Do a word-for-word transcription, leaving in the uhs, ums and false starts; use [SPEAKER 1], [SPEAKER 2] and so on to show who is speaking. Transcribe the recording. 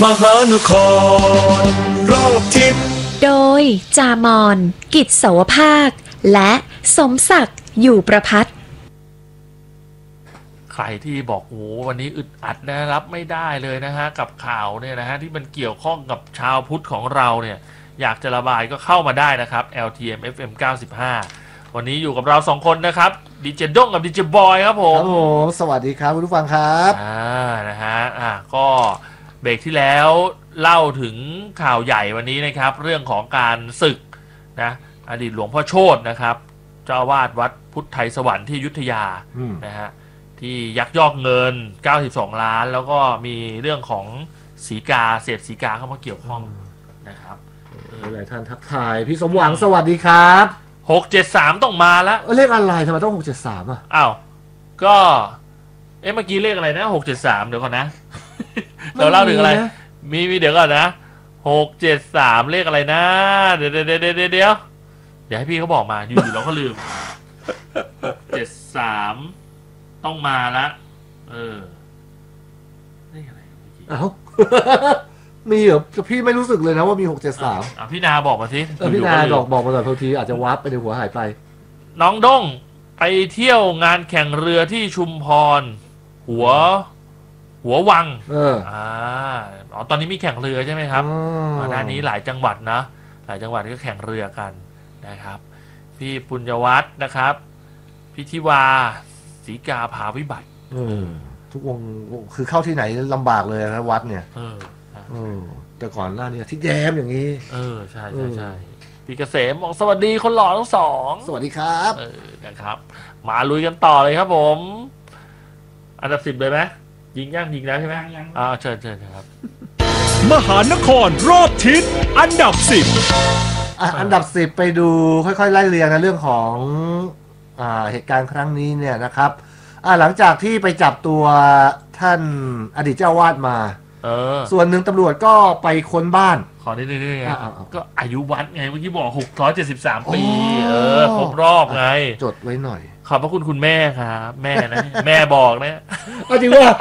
[SPEAKER 1] มหานครรอบทิศ
[SPEAKER 2] โดยจามอนกิจเสาวภาคและสมศักดิ์อยู่ประพัฒน์
[SPEAKER 3] ใครที่บอกโอ้วันนี้อึดอัดนะรับไม่ได้เลยนะฮะกับข่าวเนี่ยนะฮะที่มันเกี่ยวข้องกับชาวพุทธของเราเนี่ยอยากจะระบายก็เข้ามาได้นะครับ แอล ที เอ็ม เอฟ เอ็ม เก้าสิบห้า วันนี้อยู่กับเราสองคนนะครับดีเจด้งกับดีเจบอยครับผม
[SPEAKER 4] ครับผมสวัสดีครับคุณผู้ฟังครับ
[SPEAKER 3] อ่านะฮะอ่าก็เบรกที่แล้วเล่าถึงข่าวใหญ่วันนี้นะครับเรื่องของการศึกนะอดีตหลวงพ่อโชตินะครับเจ้าอาวาสวัดพุทธไทยสวรรค์ที่อยุธยานะฮะที่ยักยอกเงินเก้าสิบสองล้านแล้วก็มีเรื่องของสีกาเศษสีกาเข้ามาเกี่ยวข้องนะครับ
[SPEAKER 4] หลายท่านทักทายพี่สมหวังสวัสดีครับ
[SPEAKER 3] หกเจ็ดสามต้องมาแล้ว
[SPEAKER 4] เลขอะไรทำไมต้องหกเจ็ดสามอ่ะ
[SPEAKER 3] อ้าวก็เอ๊ะเมื่อกี้เลขอะไรนะหกเจ็ดสามเดี๋ยวก่อนนะเราเล่าถึงอะไรมีมีเดี๋ยวก่อนนะหกเจ็ดสามเลขอะไรนะเดี๋ยวเดี๋ยวเดี๋ยวเดี๋ยวเดี๋ยวเดี๋ยวให้พี่เขาบอกมาอยู่ๆเราก็ลืมหกเจ็ดสามต้องมาละเออเลขอะไรเมื่อกี้
[SPEAKER 4] อ้าวมีเหรอพี่ไม่รู้สึกเลยนะว่ามีหกเจ็ดสาม
[SPEAKER 3] อ่ะพี่นาบอกมาสิ
[SPEAKER 4] พี่นาบอกบอกมาหน่อยบางทีอาจจะวับไปในหัวหายไป
[SPEAKER 3] น้องด้งไปเที่ยวงานแข่งเรือที่ชุมพรหัวหัววัง
[SPEAKER 4] เออ
[SPEAKER 3] อ่าอ๋อตอนนี้มีแข่งเรือใช่ไหมครับก่อนหน้านี้หลายจังหวัดนะหลายจังหวัดก็แข่งเรือกันนะครับพี่ปุญญวัฒน์นะครับพิธิวาศรีกาภาวิบัติ
[SPEAKER 4] เออทุกวงคือเข้าที่ไหนลำบากเลยนะวัดเนี่ย
[SPEAKER 3] เออ
[SPEAKER 4] เออแต่ก่อนหน้านี้ที่แย้มอย่างนี้
[SPEAKER 3] เออใช่ใช่ใช่พี่เกษมบอกสวัสดีคนหล่อทั้งสอง
[SPEAKER 4] สวัสดีครับ
[SPEAKER 3] เออนะครับมาลุยกันต่อเลยครับผมอันดับสิบเลยไหมยิงย่างยิงแล้วใช่ไหมยังอ่าเชิญเชิญครับ
[SPEAKER 1] มหานครรอบทิศอันดับสิบ
[SPEAKER 4] อ่ะอันดับสิบไปดูค่อยๆไล่เรียงนะเรื่องของอ่าเหตุการณ์ครั้งนี้เนี่ยนะครับอ่าหลังจากที่ไปจับตัวท่านอดีตเจ้าวาดมา
[SPEAKER 3] เออ
[SPEAKER 4] ส่วนหนึ่งตำรวจก็ไปค้นบ้าน
[SPEAKER 3] ขอนิดนึงไงก็อายุวัดไงเมื่อกี้บอกหกร้อยเจ็ดสิบสามปีเออครบรอบไง
[SPEAKER 4] จดไว้หน่อย
[SPEAKER 3] ขอบพระคุณคุณแม่ครับแม่นะแม่บอกนะ
[SPEAKER 4] จริงว่า